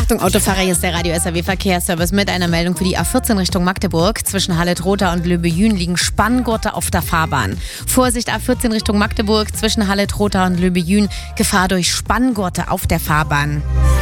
Achtung, Autofahrer, hier ist der Radio SAW Verkehrsservice mit einer Meldung für die A14 Richtung Magdeburg. Zwischen Halle-Trotha und Löbejün liegen Spanngurte auf der Fahrbahn. Vorsicht, A14 Richtung Magdeburg, zwischen Halle-Trotha und Löbejün, Gefahr durch Spanngurte auf der Fahrbahn.